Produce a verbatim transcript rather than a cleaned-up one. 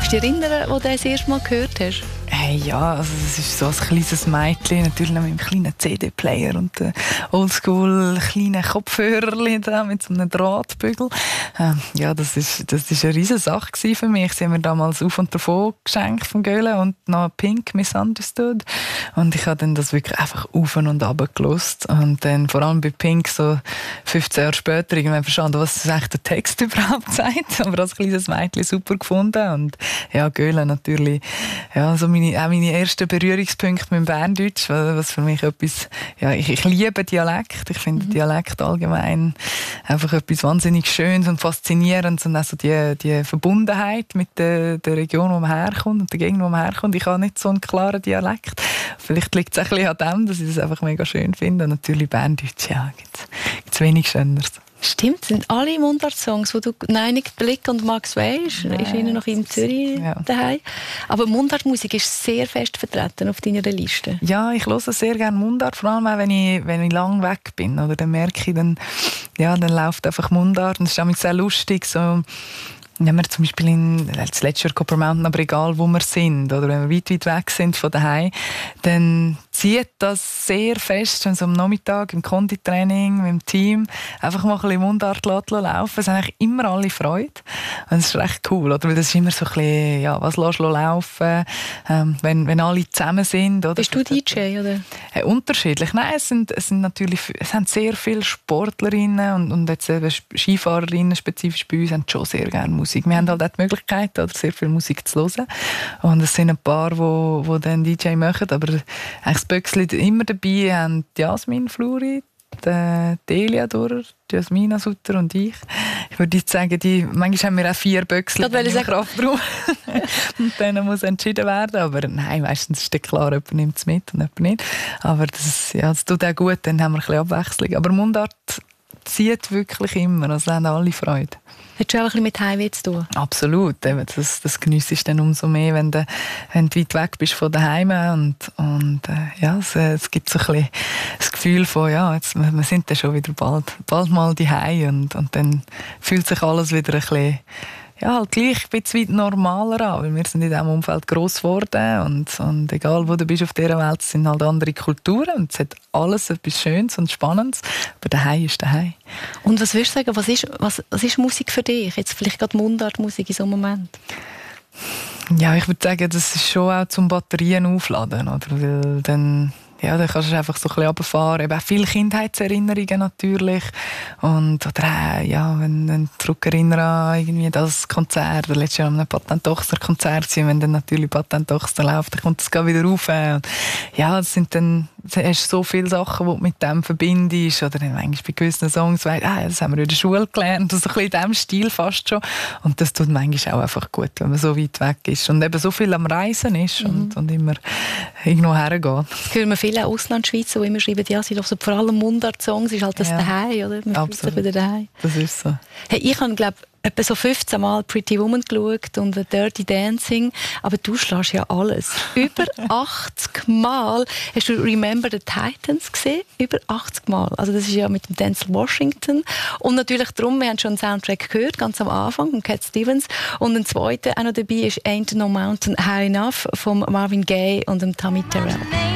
Magst du dich erinnern, als du das erste Mal gehört hast? Hey, ja, also es ist so ein kleines Mädchen, natürlich mit einem kleinen C D-Player und einem oldschool kleinen Kopfhörerchen da mit so einem Drahtbügel. Ähm, ja, das ist, das ist eine riesige Sache für mich. Sie haben mir damals auf und davon geschenkt von Göhle und noch Pink Misunderstood. Und ich habe dann das wirklich einfach auf und runter gelost. Und dann vor allem bei Pink so fünfzehn Jahre später irgendwann verstanden, was eigentlich der Text überhaupt sagt. Aber als kleines Mädchen super gefunden. Und ja, Göhle natürlich, ja, so meine, auch meine ersten Berührungspunkte mit dem Berndeutsch, was für mich etwas, ja, ich, ich liebe Dialekt. Ich finde mhm. Dialekt allgemein einfach etwas wahnsinnig Schönes und Faszinierendes und auch so die, die Verbundenheit mit der, der Region, wo man herkommt und der Gegend, wo man herkommt. Ich habe nicht so einen klaren Dialekt. Vielleicht liegt es ein bisschen an dem, dass ich das einfach mega schön finde. Und natürlich Berndeutsch, ja, gibt es wenig Schöneres. Stimmt, sind alle Mundart-Songs, die du «Neinig Blick» und «Max weisst», ist ihnen noch in Zürich ja. daheim. Aber Mundart-Musik ist sehr fest vertreten auf deiner Liste. Ja, ich höre sehr gerne Mundart, vor allem auch, wenn ich, wenn ich lang weg bin. Oder dann merke ich, dann, ja, dann läuft einfach Mundart. Und es ist auch sehr lustig, so... Wenn wir zum Beispiel in, das letzte Jahr Copper Mountain, aber egal wo wir sind, oder wenn wir weit, weit weg sind von daheim, dann zieht das sehr fest, wenn so am Nachmittag im Konditraining mit dem Team einfach mal ein bisschen Mundart laufen. Es haben eigentlich immer alle Freude. Und das ist recht cool, oder? Weil das ist immer so ein bisschen, ja, was lässt du laufen, ähm, wenn, wenn alle zusammen sind. Oder? Bist du D J, oder? Äh, unterschiedlich. Nein, es sind, es sind natürlich, es haben sehr viele Sportlerinnen und, und jetzt eben Skifahrerinnen spezifisch bei uns haben schon sehr gerne Musik. Wir haben halt auch die Möglichkeit, oder, sehr viel Musik zu hören. Und es sind ein paar, die wo, wo dann D J machen. Aber eigentlich das Böckchen immer dabei haben Jasmin Fluri, die Delia Durer, Jasmina Sutter und ich. Ich würde jetzt sagen, die, manchmal haben wir auch vier Böckchen im Kraftraum. Und dann muss entschieden werden. Aber nein, meistens ist klar, jemand nimmt es mit und jemand nicht. Aber das, ja, das tut auch gut, dann haben wir ein bisschen Abwechslung. Aber Mundart zieht wirklich immer, also haben alle Freude. Hat schon auch ein bisschen mit Heimweh zu tun? Absolut. Das, das geniessest du dann umso mehr, wenn du, wenn du weit weg bist von daheim. Und, und äh, ja, es, es gibt so ein bisschen das Gefühl von, ja, jetzt, wir sind dann schon wieder bald, bald mal daheim und, und dann fühlt sich alles wieder ein bisschen, ja, halt gleich ein bisschen normaler an, weil wir sind in diesem Umfeld gross geworden und, und egal wo du bist auf dieser Welt, es sind halt andere Kulturen und es hat alles etwas Schönes und Spannendes, aber daheim ist daheim. Und was würdest du sagen, was ist, was, was ist Musik für dich? Jetzt vielleicht gerade Mundartmusik in so einem Moment? Ja, ich würde sagen, das ist schon auch zum Batterien aufladen, oder? Weil dann ja, dann kannst du einfach so ein bisschen runterfahren. Eben auch viele Kindheitserinnerungen natürlich. Und, oder auch, ja, wenn, wenn du zurückerinnerst an irgendwie das Konzert, oder letztes Jahr am Patent-Tochter-Konzert, wenn dann natürlich Patent-Tochter läuft, dann kommt es wieder rauf. Und ja, das sind dann, du hast so viele Sachen, die du mit dem verbindest. Oder dann manchmal bei gewissen Songs, weißt, ah, das haben wir in der Schule gelernt. So ein bisschen in diesem Stil fast schon. Und das tut manchmal auch einfach gut, wenn man so weit weg ist. Und eben so viel am Reisen ist mhm. und, und immer irgendwo hergeht. Viele Auslandschweizer, die immer schreiben, ja, sie hören vor allem Mundart-Songs, ist halt das ja. daheim, oder? Man fühlt sich wieder daheim. Das ist so. Hey, ich habe, glaube etwa so fünfzehn Mal Pretty Woman geschaut und Dirty Dancing, aber du schlägst ja alles. Über achtzig Mal hast du Remember the Titans gesehen? Über achtzig Mal. Also das ist ja mit dem Denzel Washington. Und natürlich darum, wir haben schon einen Soundtrack gehört, ganz am Anfang, von Cat Stevens. Und ein zweiter auch noch dabei ist Ain't No Mountain High Enough von Marvin Gaye und dem Tammy Terrell.